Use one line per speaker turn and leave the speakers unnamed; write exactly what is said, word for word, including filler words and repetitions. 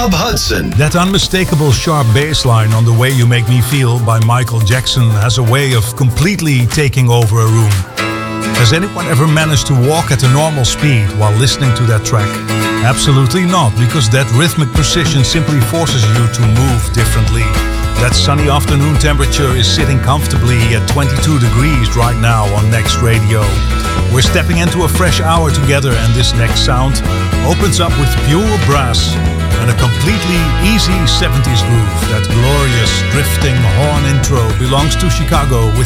Rob Hudson.
That unmistakable sharp bass line on The Way You Make Me Feel by Michael Jackson has a way of completely taking over a room. Has anyone ever managed to walk at a normal speed while listening to that track? Absolutely not, because that rhythmic precision simply forces you to move differently. That sunny afternoon temperature is sitting comfortably at twenty-two degrees right now on Next Radio. We're stepping into a fresh hour together, and this next sound opens up with pure brass and a completely easy seventies groove. That glorious drifting horn intro belongs to Chicago with